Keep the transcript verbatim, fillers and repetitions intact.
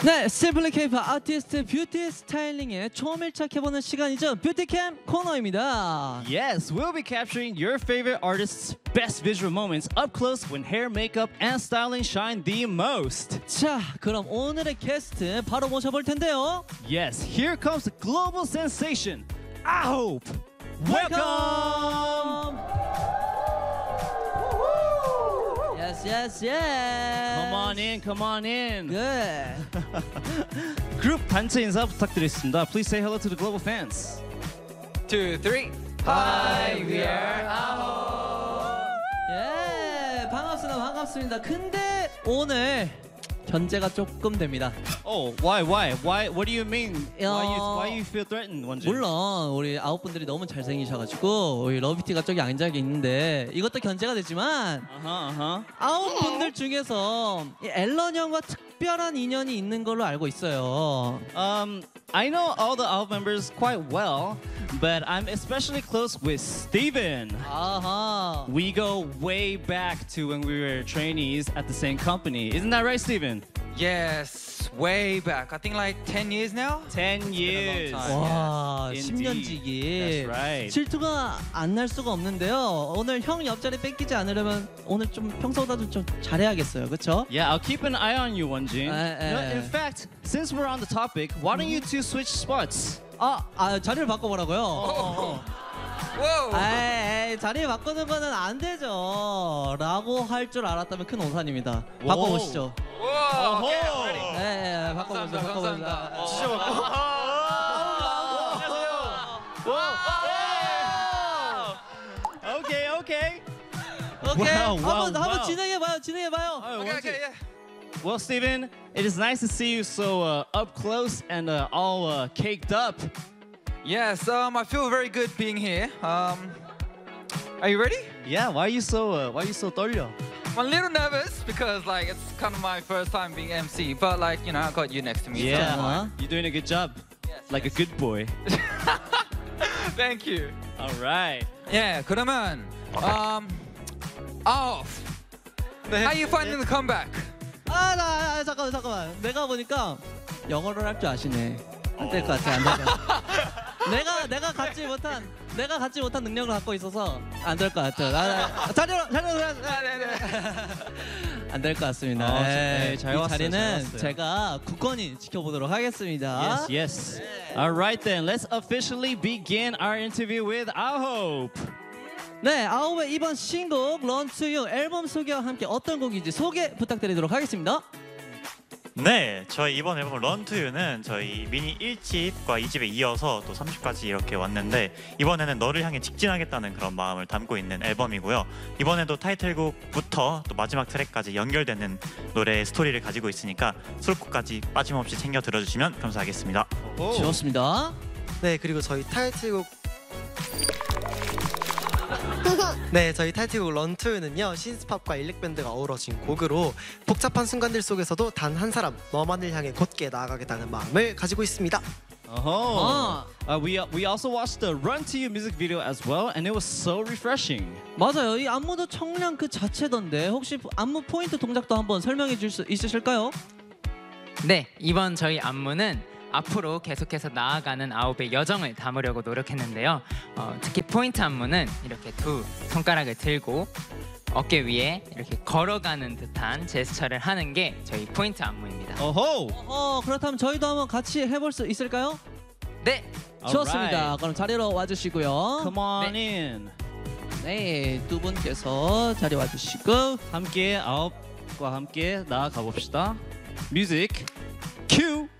네, Simply K-pop 아티스트 뷰티 스타일링에 처음 밀착해보는 시간이죠. 뷰티캠 코너입니다. Yes, we'll be capturing your favorite artists' best visual moments up close when hair, makeup, and styling shine the most. 자, 그럼 오늘의 게스트 바로 모셔볼 텐데요. Yes, here comes the global sensation, I hope. Welcome. Yes, yes, yes. Come on in, come on in. Good. 그룹 단체 인사 부탁드리겠습니다. Please say hello to the global fans. Two, three. Hi, we are 예, 반갑습니다, 반갑습니다. 근데 오늘 견제가 조금 됩니다. Oh, why, why, why? What do you mean? 야. Why you, why you feel threatened, 원진? 물론 우리 아홉 분들이 너무 잘생기셔가지고 우리 러비티가 저기 앉아 있는데 이것도 견제가 되지만 Uh-huh, uh-huh. 아홉 분들 중에서 이 앨런 형과 특별한 인연이 있는 걸로 알고 있어요. Um, I know all the Out members quite well, but I'm especially close with Steven. 아하. We go way back to when we were trainees at the same company. Isn't that right, Steven? Yes, way back. I think like ten years now. Ten years. long time. 와, Yes, 십 년 indeed. 지기. That's right. 질투가 안 날 수가 없는데요. 오늘 형 옆자리 뺏기지 않으려면 오늘 좀 평소보다 좀, 좀 잘해야겠어요. 그렇죠? Yeah, I'll keep an eye on you, Wonjin. Uh, You know, uh. in fact, since we're on the topic, why don't you two switch spots? 아, 아 자리를 바꿔보라고요? 어. Whoa. 에이, 자리 바꾸는 거는 안 되죠. 라고 할 줄 알았다면 큰 오산입니다. 오. 바꿔보시죠. Whoa. Okay, I'm ready. 네, 네, 바꿔보시죠. 감사합니다, 바꿔보시죠. 감사합니다. 진짜 안녕하세요. Okay, okay. 오케이. Wow, wow, 한번 한번 wow. 진행해봐요. 진행해봐요. Okay, okay, yeah. Well, Steven, it is nice to see you so uh, up close and uh, all uh, caked up. Yes, um, I feel very good being here. Um, are you ready? Yeah, why are you so uh, why are you so 떨려? I'm a little nervous because like it's kind of my first time being M C, but like you know I got you next to me. so Yeah, I'm fine. you're doing a good job, Yes, like a good boy. Thank you. All right. Yeah, 그러면 um, off. How you finding the comeback? 아, 나, 아, 잠깐만, 잠깐만. 내가 보니까 영어를 할 줄 아시네. 안 될 것 같아, 안 될 것 같아. 내가 내가 갖지 못한 내가 갖지 못한 능력을 갖고 있어서 안 될 것 같아. 나, 나, 자리로 자리로 안 될 것 같습니다. 어, 네, 네, 잘 이 왔어요, 잘 자리는 왔어요. 제가 굳건히 지켜보도록 하겠습니다. Yes, yes. All right then, let's officially begin our interview with I hope. 네, 아홉의 이번 신곡 Run to You 앨범 소개와 함께 어떤 곡인지 소개 부탁드리도록 하겠습니다. 네, 저희 이번 앨범 Run to You는 저희 미니 일 집과 이 집에 이어서 또 삼 집까지 이렇게 왔는데 이번에는 너를 향해 직진하겠다는 그런 마음을 담고 있는 앨범이고요. 이번에도 타이틀곡부터 또 마지막 트랙까지 연결되는 노래의 스토리를 가지고 있으니까 수록곡까지 빠짐없이 챙겨 들어주시면 감사하겠습니다. 좋습니다. 네, 그리고 저희 타이틀곡 네, 저희 타이틀곡 런투는요 신스팝과 일렉밴드가 어우러진 곡으로 복잡한 순간들 속에서도 단 한 사람 너만을 향해 곧게 나아가겠다는 마음을 가지고 있습니다. Oh. Uh, we we also watched the Run to You music video as well, and it was so refreshing. 맞아요. 이 안무도 청량 그 자체던데 혹시 안무 포인트 동작도 한번 설명해 줄 수 있으실까요? 네, 이번 저희 안무는 앞으로 계속해서 나아가는 아홉의 여정을 담으려고 노력했는데요. 어, 특히 포인트 안무는 이렇게 두 손가락을 들고 어깨 위에 이렇게 걸어가는 듯한 제스처를 하는 게 저희 포인트 안무입니다. Oh. 어, 그렇다면 저희도 한번 같이 해볼 수 있을까요? 네, 좋습니다. 그럼 자리로 와주시고요. Come on in. 네, 두 분께서 자리 와주시고 함께 아홉과 함께 나아가 봅시다. Music, cue.